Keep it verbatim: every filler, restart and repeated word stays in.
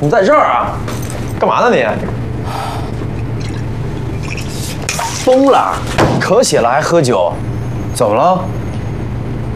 你在这儿啊？干嘛呢你？疯了？渴血了还喝酒？怎么了？